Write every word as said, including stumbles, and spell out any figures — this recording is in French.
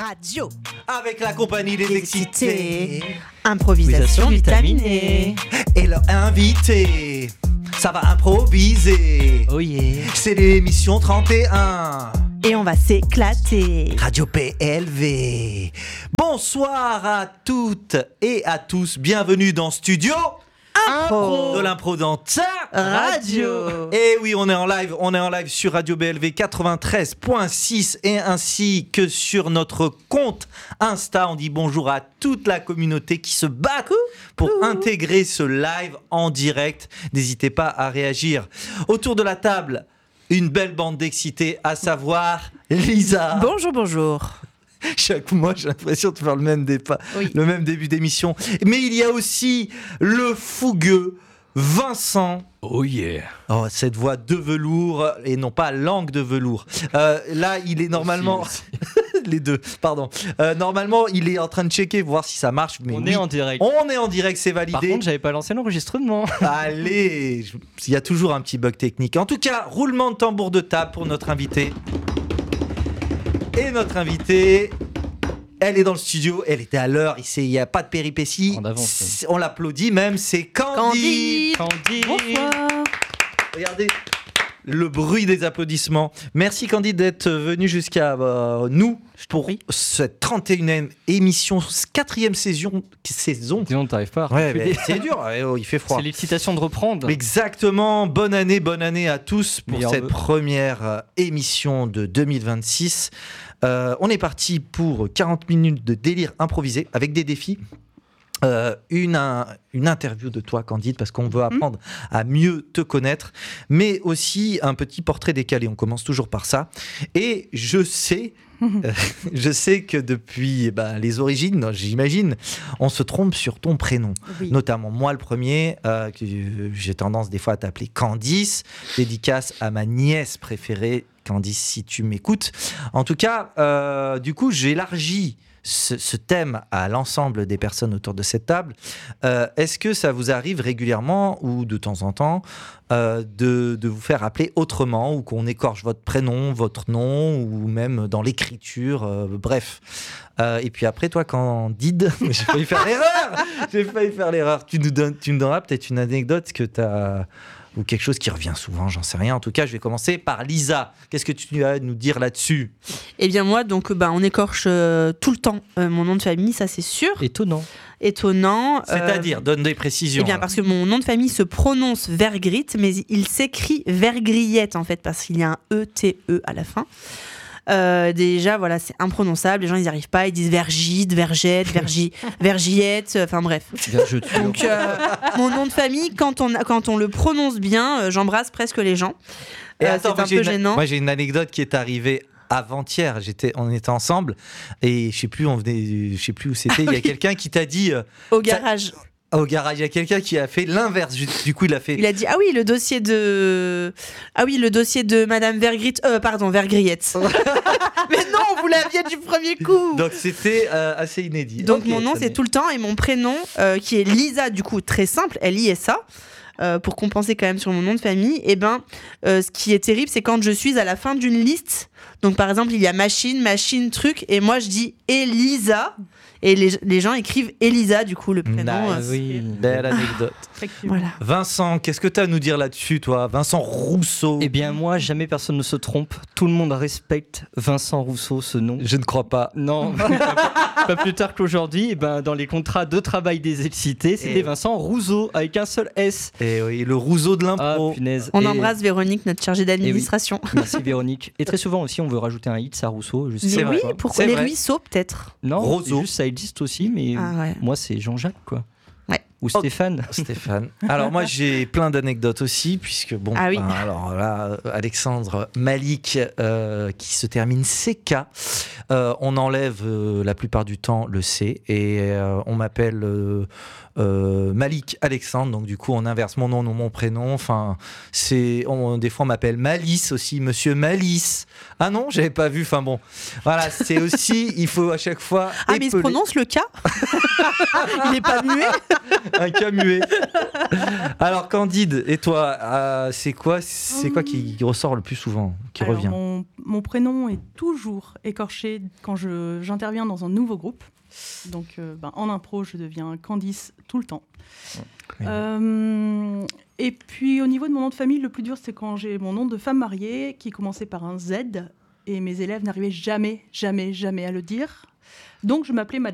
radio. Avec la compagnie des excités. Improvisation vitaminée. Et leur invité, ça va improviser. Oh yeah. C'est l'émission trente et un. Et on va s'éclater. Radio P L V. Bonsoir à toutes et à tous. Bienvenue dans Studio Impro. de l'impro dans ta Radio. Et oui, on est en live, on est en live sur Radio B L V quatre-vingt-treize point six et ainsi que sur notre compte Insta. On dit bonjour à toute la communauté qui se bat pour intégrer ce live en direct. N'hésitez pas à réagir. Autour de la table, une belle bande d'excités, à savoir Lisa. Bonjour, bonjour. Chaque mois, j'ai l'impression de faire le même, dépa- Oui. le même début d'émission. Mais il y a aussi le fougueux Vincent. Oh yeah. Oh, cette voix de velours et non pas langue de velours. Euh, là, il est normalement... Aussi, Les deux, pardon. Euh, normalement, il est en train de checker, voir si ça marche. Mais On oui, est en direct. on est en direct, c'est validé. Par contre, j'avais pas lancé l'enregistrement. Allez, je- il y a toujours un petit bug technique. En tout cas, roulement de tambour de table pour notre invité. Et notre invité, elle est dans le studio, elle était à l'heure, il n'y a pas de péripéties. En avance, C'est- On l'applaudit même, c'est Candy. Candy. Candy. Bonsoir. Regardez le bruit des applaudissements. Merci Candy d'être venu jusqu'à euh, nous pour prie. cette trente et unième émission, quatrième saison. saison. Sinon, t'arrives pas à Ouais, reculer. mais c'est dur, ouais, oh, il fait froid. C'est l'excitation de reprendre. Exactement, bonne année, bonne année à tous pour Meilleurs cette vœux. première euh, émission de deux mille vingt-six. Euh, on est parti pour quarante minutes de délire improvisé avec des défis. Euh, une, un- une interview de toi, Candide, parce qu'on veut apprendre à mieux te connaître, mais aussi un petit portrait décalé. On commence toujours par ça. Et je sais, euh, je sais que depuis eh ben, les origines, j'imagine, on se trompe sur ton prénom. Oui. Notamment moi le premier, euh, que j'ai tendance des fois à t'appeler Candice, dédicace à ma nièce préférée, Candice si tu m'écoutes. En tout cas, euh, du coup j'ai élargi ce, ce thème à l'ensemble des personnes autour de cette table. Euh, est-ce que ça vous arrive régulièrement ou de temps en temps euh, de, de vous faire appeler autrement ou qu'on écorche votre prénom, votre nom ou même dans l'écriture, euh, bref. Euh, et puis après, toi, Candide, j'ai failli faire l'erreur. J'ai failli faire l'erreur. Tu nous donnes, tu nous donneras peut-être une anecdote que tu as ou quelque chose qui revient souvent, j'en sais rien. En tout cas, je vais commencer par Lisa. Qu'est-ce que tu as à nous dire là-dessus ? Eh bien moi, donc, bah, on écorche euh, tout le temps euh, mon nom de famille, ça c'est sûr. Étonnant. Étonnant. euh, C'est-à-dire, donne des précisions. Eh bien, là. parce que mon nom de famille se prononce Vergrit, mais il s'écrit Vergriette, en fait, parce qu'il y a un E T E à la fin. Euh, déjà, voilà, c'est imprononçable. Les gens, ils n'y arrivent pas. Ils disent Vergide, Vergette, Vergi, Vergiette, enfin bref. Bien, je tue. Donc, euh, mon nom de famille, quand on, quand on le prononce bien, euh, j'embrasse presque les gens. Et Euh, attends, c'est moi, un j'ai peu une- gênant. Moi, j'ai une anecdote qui est arrivée avant-hier. J'étais, on était ensemble et je sais plus, on venait, je sais plus où c'était. Il y a quelqu'un qui t'a dit euh, Au garage. au garage. Il y a quelqu'un qui a fait l'inverse. Du- Du coup, il a fait. Il a dit ah oui le dossier de ah oui le dossier de Madame Vergrit euh, pardon Vergriette. Mais non, vous l'aviez du premier coup. Donc c'était euh, assez inédit. Donc Ok, mon nom très c'est bien. tout le temps et mon prénom euh, qui est Lisa, du coup très simple, L I S A. Euh, pour compenser quand même sur mon nom de famille, et ben, euh, ce qui est terrible, c'est quand je suis à la fin d'une liste. Donc par exemple, il y a machine, machine, truc, et moi je dis Elisa, et les, les gens écrivent Elisa, du coup le prénom. Nice. euh, Oui. Belle anecdote. Voilà. Vincent, qu'est-ce que tu as à nous dire là-dessus, toi, Vincent Rousseau? Eh bien, moi, jamais personne ne se trompe. Tout le monde respecte Vincent Rousseau, ce nom. Je ne crois pas. Non, pas, pas plus tard qu'aujourd'hui. Eh ben, dans les contrats de travail des excités, c'était Et- Vincent Rousseau avec un seul S. Et oui, le Rousseau de Ah, l'impro. punaise. On Et- embrasse Véronique, notre chargée d'administration. Merci Véronique. Et très souvent aussi, on veut rajouter un hit à Rousseau. Je sais Mais pas oui, pourquoi. pourquoi C'est les vrai. ruisseaux peut-être. Non, Roseau. c'est juste ça existe aussi, mais Ah ouais. moi c'est Jean-Jacques quoi. Ouais. Ou Oh. Stéphane. Stéphane. Alors moi j'ai plein d'anecdotes aussi puisque bon Ah oui. ben, alors là Alexandre Malik euh, qui se termine C K, euh, on enlève euh, la plupart du temps le C et euh, on m'appelle euh, euh, Malik Alexandre, donc du coup on inverse mon nom, non mon prénom. Enfin c'est on, des fois on m'appelle Malice aussi, Monsieur Malice. Ah non j'avais pas vu. Enfin bon voilà c'est aussi il faut à chaque fois Ah mais il se épeler. prononce le K. Il n'est pas muet. Un cas muet. Alors Candide, et toi, euh, c'est quoi, c'est quoi qui ressort le plus souvent, qui Alors, revient mon, mon prénom est toujours écorché c'est quand je, j'interviens dans un nouveau groupe. Donc, euh, ben, en impro, je deviens Candice tout le temps. Oui. Euh, et puis, au niveau de mon nom de famille, le plus dur, c'est quand j'ai mon nom de femme mariée qui commençait par un Z. Et mes élèves n'arrivaient jamais, jamais, jamais à le dire. Donc, je m'appelais Madame